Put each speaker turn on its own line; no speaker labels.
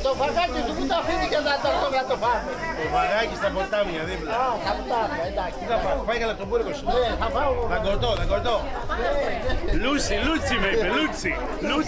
Το φαγάκι του που το αφήνει και να το φάμε.
Το βαράκι στα ποτάμια δίπλα.
Α, θα φτάνουμε, εντάξει.
Τι θα φας, φάει γαλακτομπούρικο σου.
Ναι, θα φάω.
Δαγκωτό. Λούτσι με είπε, Λούτσι.